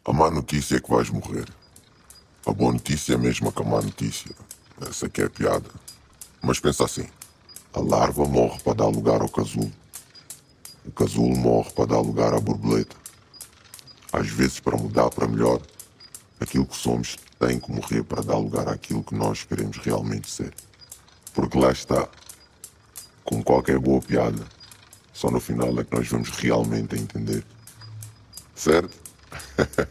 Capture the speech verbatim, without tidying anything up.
A má notícia é que vais morrer. A boa notícia é mesmo que a má notícia. Essa que é a piada. Mas pensa assim. A larva morre para dar lugar ao casulo. O casulo morre para dar lugar à borboleta. Às vezes, para mudar para melhor, aquilo que somos tem que morrer para dar lugar àquilo que nós queremos realmente ser. Porque lá está. Como qualquer boa piada, só no final é que nós vamos realmente entender. Certo?